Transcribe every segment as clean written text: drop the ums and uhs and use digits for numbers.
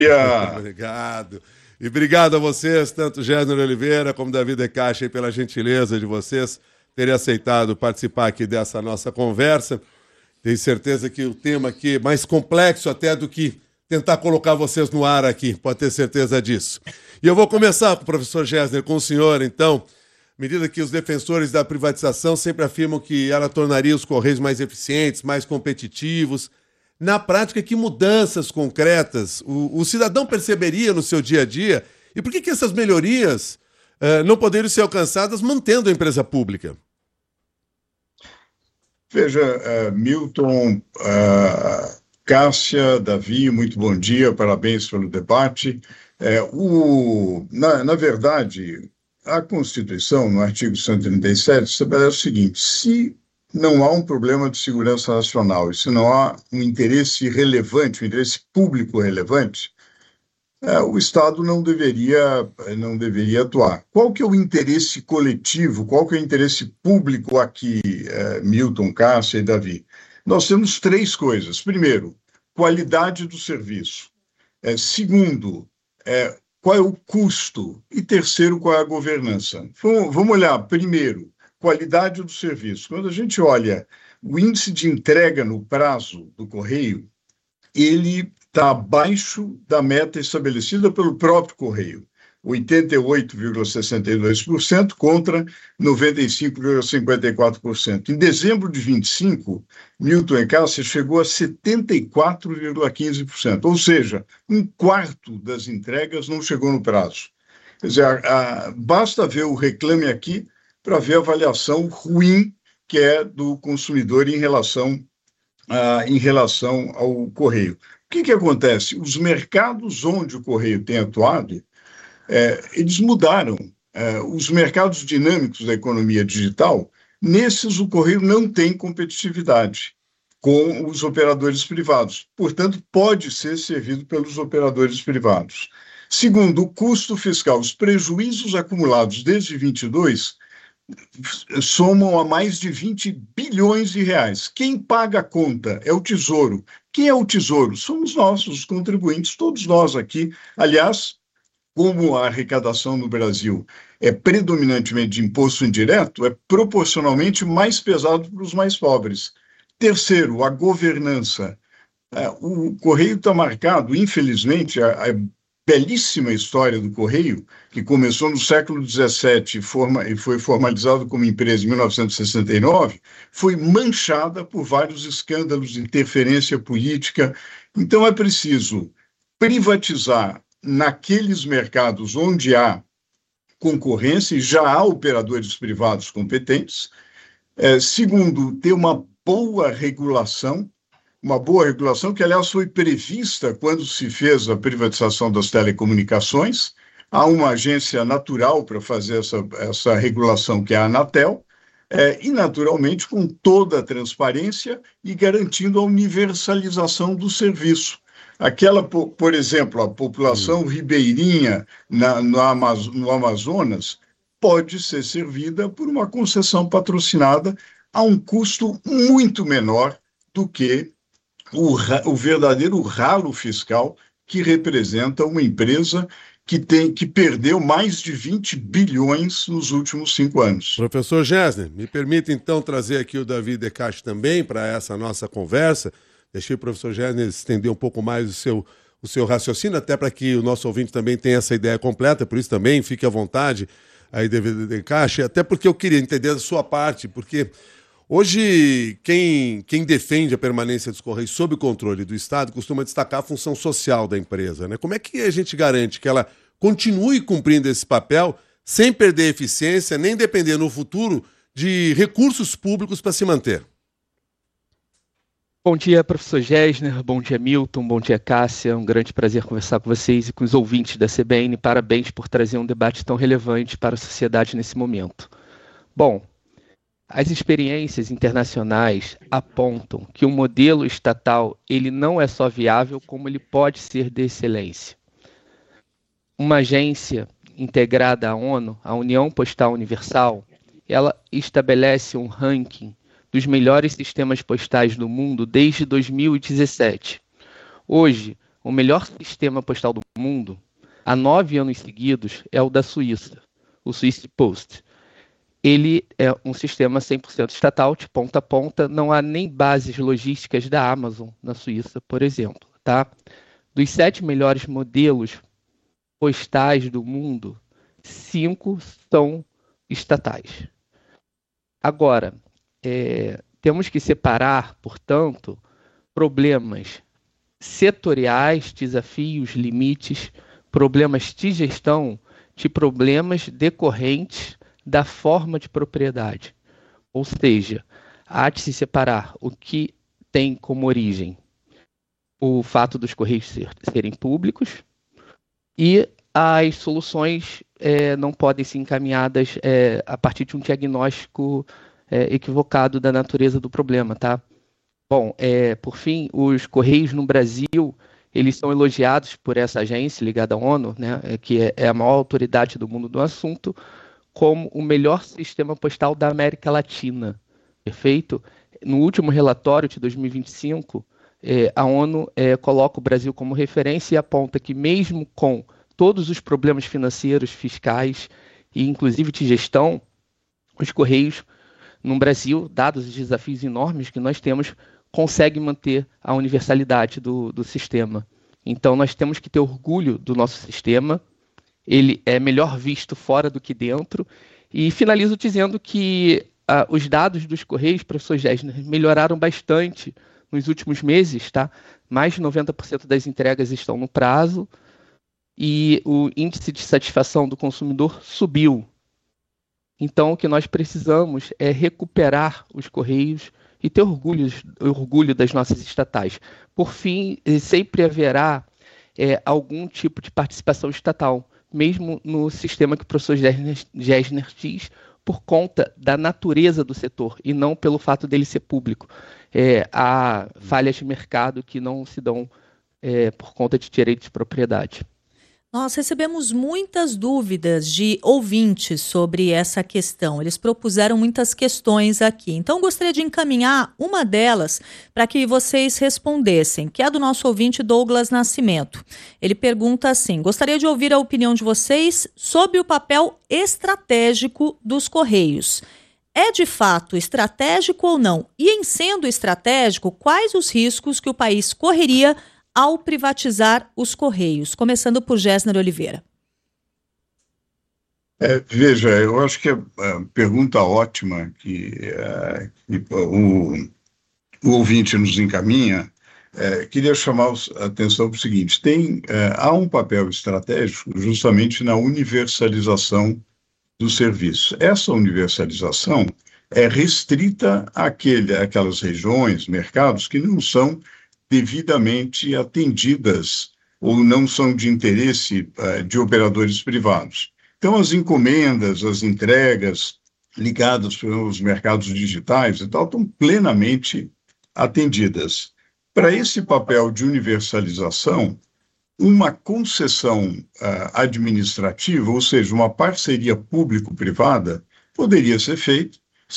Yeah. Obrigado. E obrigado a vocês, tanto Gésner Oliveira como Davi De Castro, aí, pela gentileza de vocês terem aceitado participar aqui dessa nossa conversa. Tenho certeza que o tema aqui é mais complexo até do que tentar colocar vocês no ar aqui, pode ter certeza disso. E eu vou começar com o professor Gésner, com o senhor, então, à medida que os defensores da privatização sempre afirmam que ela tornaria os Correios mais eficientes, mais competitivos. Na prática, que mudanças concretas o cidadão perceberia no seu dia a dia? E por que essas melhorias não poderiam ser alcançadas mantendo a empresa pública? Veja, Milton, Cássia, Davi, muito bom dia, parabéns pelo debate. Na verdade, a Constituição, no artigo 137, estabelece o seguinte: se não há um problema de segurança nacional e se não há um interesse relevante, um interesse público relevante, o Estado não deveria atuar. Qual que é o interesse coletivo, qual que é o interesse público aqui, Milton, Cássia e Davi? Nós temos três coisas. Primeiro, qualidade do serviço. Segundo, qual é o custo? E terceiro, qual é a governança? Vamos olhar, primeiro, qualidade do serviço. Quando a gente olha o índice de entrega no prazo do Correio, ele está abaixo da meta estabelecida pelo próprio Correio, 88,62% contra 95,54%. Em dezembro de 25, Milton e Cássia chegou a 74,15%, ou seja, um quarto das entregas não chegou no prazo. Quer dizer, basta ver o Reclame Aqui para ver a avaliação ruim que é do consumidor em relação ao Correio. O que acontece? Os mercados onde o Correio tem atuado, eles mudaram. Os mercados dinâmicos da economia digital, nesses o Correio não tem competitividade com os operadores privados. Portanto, pode ser servido pelos operadores privados. Segundo, o custo fiscal, os prejuízos acumulados desde 22 somam a mais de 20 bilhões de reais. Quem paga a conta é o Tesouro. Quem é o Tesouro? Somos nós, os contribuintes, todos nós aqui. Aliás, como a arrecadação no Brasil é predominantemente de imposto indireto, é proporcionalmente mais pesado para os mais pobres. Terceiro, a governança. O Correio está marcado, infelizmente, a belíssima história do Correio, que começou no século XVII e foi formalizado como empresa em 1969, foi manchada por vários escândalos de interferência política. Então, é preciso privatizar naqueles mercados onde há concorrência e já há operadores privados competentes. Segundo, ter uma boa regulação, que, aliás, foi prevista quando se fez a privatização das telecomunicações. Há uma agência natural para fazer essa regulação, que é a Anatel, e, naturalmente, com toda a transparência e garantindo a universalização do serviço. Por exemplo, a população ribeirinha no Amazonas pode ser servida por uma concessão patrocinada a um custo muito menor do que o verdadeiro ralo fiscal que representa uma empresa que perdeu mais de 20 bilhões nos últimos 5 anos. Professor Gésner, me permita então trazer aqui o Davi De Castro também para essa nossa conversa. Deixei o professor Gésner estender um pouco mais o seu raciocínio, até para que o nosso ouvinte também tenha essa ideia completa, por isso também fique à vontade aí, Davi De Castro, até porque eu queria entender da sua parte, porque hoje, quem defende a permanência dos Correios sob o controle do Estado costuma destacar a função social da empresa, né? Como é que a gente garante que ela continue cumprindo esse papel sem perder eficiência, nem depender no futuro de recursos públicos para se manter? Bom dia, professor Gésner, bom dia, Milton, bom dia, Cássia. Um grande prazer conversar com vocês e com os ouvintes da CBN. Parabéns por trazer um debate tão relevante para a sociedade nesse momento. Bom, as experiências internacionais apontam que o modelo estatal ele não é só viável, como ele pode ser de excelência. Uma agência integrada à ONU, a União Postal Universal, ela estabelece um ranking dos melhores sistemas postais do mundo desde 2017. Hoje, o melhor sistema postal do mundo, há 9 anos seguidos, é o da Suíça, o Swiss Post. Ele é um sistema 100% estatal, de ponta a ponta, não há nem bases logísticas da Amazon na Suíça, por exemplo. Tá? Dos 7 melhores modelos postais do mundo, 5 são estatais. Agora, temos que separar, portanto, problemas setoriais, desafios, limites, problemas de gestão, de problemas decorrentes da forma de propriedade. Ou seja, há de se separar o que tem como origem o fato dos Correios serem públicos e as soluções não podem ser encaminhadas a partir de um diagnóstico equivocado da natureza do problema, tá? Bom, por fim, os Correios no Brasil, eles são elogiados por essa agência ligada à ONU, né, que é a maior autoridade do mundo do assunto, como o melhor sistema postal da América Latina, perfeito? No último relatório de 2025, a ONU coloca o Brasil como referência e aponta que mesmo com todos os problemas financeiros, fiscais e inclusive de gestão, os Correios no Brasil, dados os desafios enormes que nós temos, conseguem manter a universalidade do sistema. Então nós temos que ter orgulho do nosso sistema, ele é melhor visto fora do que dentro, e finalizo dizendo que os dados dos Correios, professor Gessner, melhoraram bastante nos últimos meses, tá? Mais de 90% das entregas estão no prazo e o índice de satisfação do consumidor subiu. Então, o que nós precisamos é recuperar os Correios e ter orgulho das nossas estatais. Por fim, sempre haverá algum tipo de participação estatal, mesmo no sistema que o professor Gessner diz, por conta da natureza do setor e não pelo fato dele ser público. Há falhas de mercado que não se dão por conta de direitos de propriedade. Nós recebemos muitas dúvidas de ouvintes sobre essa questão. Eles propuseram muitas questões aqui. Então, gostaria de encaminhar uma delas para que vocês respondessem, que é do nosso ouvinte Douglas Nascimento. Ele pergunta assim: gostaria de ouvir a opinião de vocês sobre o papel estratégico dos Correios. É de fato estratégico ou não? E em sendo estratégico, quais os riscos que o país correria ao privatizar os Correios? Começando por Gessner Oliveira. Veja, eu acho que é uma pergunta ótima que o ouvinte nos encaminha. Queria chamar a atenção para o seguinte: há um papel estratégico justamente na universalização do serviço. Essa universalização é restrita àquelas regiões, mercados que não são devidamente atendidas ou não são de interesse de operadores privados. Então, as encomendas, as entregas ligadas pelos mercados digitais e tal estão plenamente atendidas. Para esse papel de universalização, uma concessão administrativa, ou seja, uma parceria público-privada, poderia ser feita,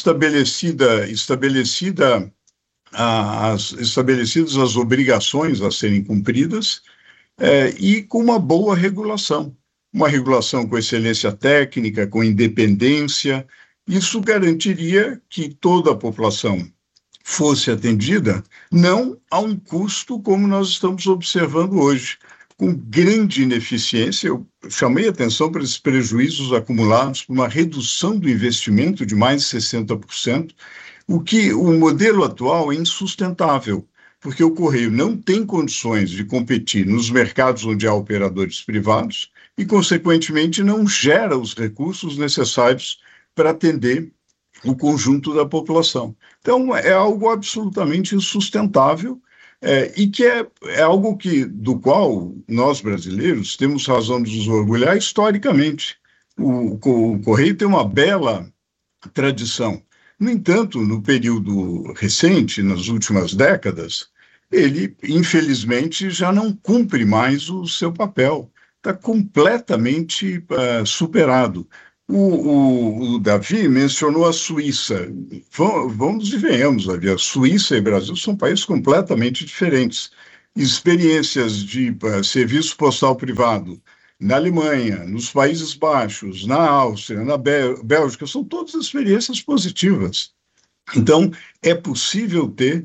estabelecidas as obrigações a serem cumpridas e com uma boa regulação. Uma regulação com excelência técnica, com independência. Isso garantiria que toda a população fosse atendida, não a um custo como nós estamos observando hoje, com grande ineficiência. Eu chamei a atenção para esses prejuízos acumulados por uma redução do investimento de mais de 60%, o modelo atual é insustentável, porque o Correio não tem condições de competir nos mercados onde há operadores privados e, consequentemente, não gera os recursos necessários para atender o conjunto da população. Então, é algo absolutamente insustentável e que é algo do qual nós, brasileiros, temos razão de nos orgulhar historicamente. O Correio tem uma bela tradição. No entanto, no período recente, nas últimas décadas, ele, infelizmente, já não cumpre mais o seu papel. Está completamente superado. O Davi mencionou a Suíça. Vamos e venhamos, Davi. A Suíça e o Brasil são países completamente diferentes. experiências de serviço postal privado na Alemanha, nos Países Baixos, na Áustria, na Bélgica, são todas experiências positivas. Então, é possível ter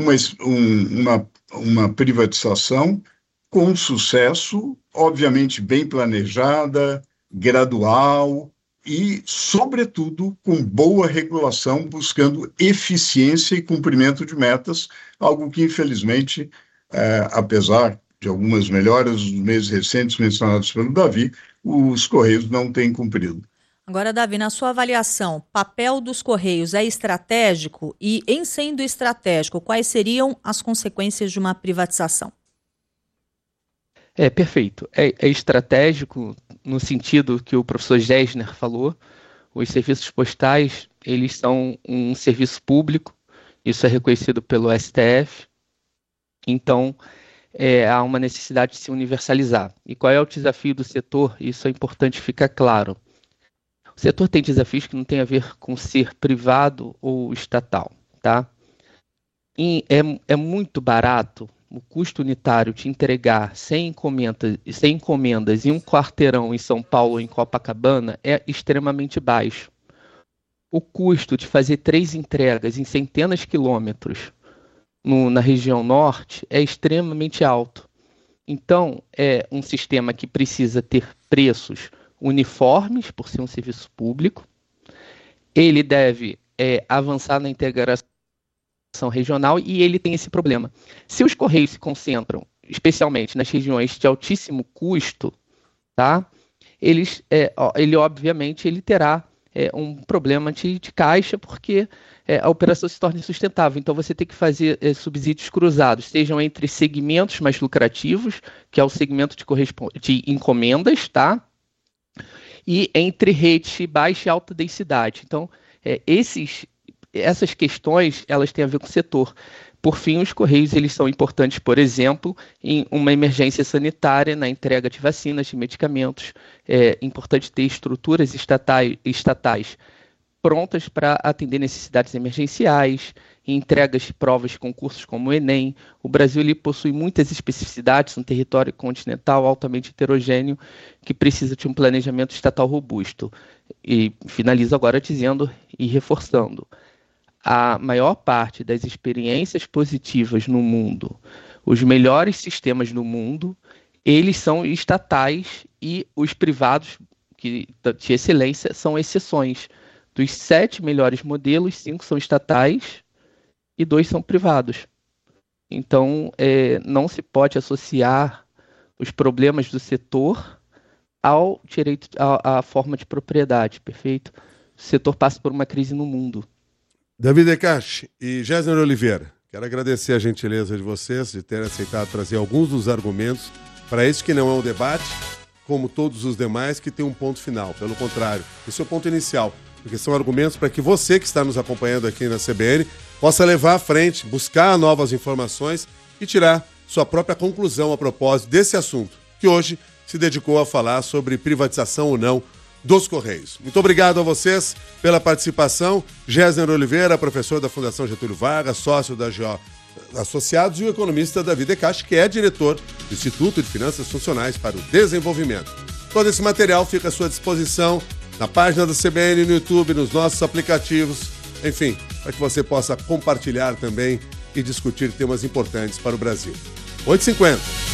uma privatização com sucesso, obviamente bem planejada, gradual e, sobretudo, com boa regulação, buscando eficiência e cumprimento de metas, algo que, infelizmente, apesar de algumas melhoras nos meses recentes mencionados pelo Davi, os Correios não têm cumprido. Agora, Davi, na sua avaliação, papel dos Correios é estratégico? E, em sendo estratégico, quais seriam as consequências de uma privatização? Perfeito. É estratégico no sentido que o professor Gessner falou. Os serviços postais, eles são um serviço público, isso é reconhecido pelo STF. Então, há uma necessidade de se universalizar. E qual é o desafio do setor? Isso é importante ficar claro. O setor tem desafios que não tem a ver com ser privado ou estatal, tá? E é muito barato o custo unitário de entregar 100 encomendas em um quarteirão em São Paulo ou em Copacabana é extremamente baixo. O custo de fazer 3 entregas em centenas de quilômetros na região norte é extremamente alto. Então, é um sistema que precisa ter preços uniformes, por ser um serviço público. Ele deve avançar na integração regional e ele tem esse problema. Se os Correios se concentram, especialmente nas regiões de altíssimo custo, tá? Ele obviamente terá um problema de caixa, porque a operação se torna insustentável. Então, você tem que fazer subsídios cruzados, sejam entre segmentos mais lucrativos, que é o segmento de encomendas, tá? E entre redes de baixa e alta densidade. Então, essas questões, elas têm a ver com o setor. Por fim, os Correios, eles são importantes, por exemplo, em uma emergência sanitária, na entrega de vacinas, de medicamentos. É importante ter estruturas estatais prontas para atender necessidades emergenciais, entregas de provas de concursos como o Enem. O Brasil possui muitas especificidades, um território continental altamente heterogêneo, que precisa de um planejamento estatal robusto. E finalizo agora dizendo e reforçando: a maior parte das experiências positivas no mundo, os melhores sistemas do mundo, eles são estatais, e os privados de excelência são exceções. Dos 7 melhores modelos, 5 são estatais e 2 são privados. Então, não se pode associar os problemas do setor ao direito, à forma de propriedade, perfeito? O setor passa por uma crise no mundo. Davi Decache e Gessner Oliveira, quero agradecer a gentileza de vocês de terem aceitado trazer alguns dos argumentos para esse que não é um debate, como todos os demais, que tem um ponto final. Pelo contrário, esse é o ponto inicial, porque são argumentos para que você que está nos acompanhando aqui na CBN possa levar à frente, buscar novas informações e tirar sua própria conclusão a propósito desse assunto, que hoje se dedicou a falar sobre privatização ou não dos Correios. Muito obrigado a vocês pela participação. Gessner Oliveira, professor da Fundação Getúlio Vargas, sócio da GO Associados, e o economista Davi Decache, que é diretor do Instituto de Finanças Funcionais para o Desenvolvimento. Todo esse material fica à sua disposição na página da CBN, no YouTube, nos nossos aplicativos, enfim, para que você possa compartilhar também e discutir temas importantes para o Brasil. 8h50.